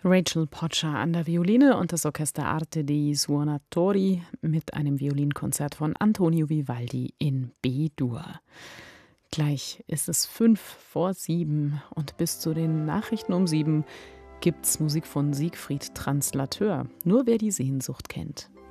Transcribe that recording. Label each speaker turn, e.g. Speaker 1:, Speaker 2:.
Speaker 1: Rachel Potscher an der Violine und das Orchester Arte dei Suonatori mit einem Violinkonzert von Antonio Vivaldi in B-Dur. Gleich ist es 5 vor 7 und bis zu den Nachrichten um 7 gibt's Musik von Siegfried Translateur. Nur wer die Sehnsucht kennt.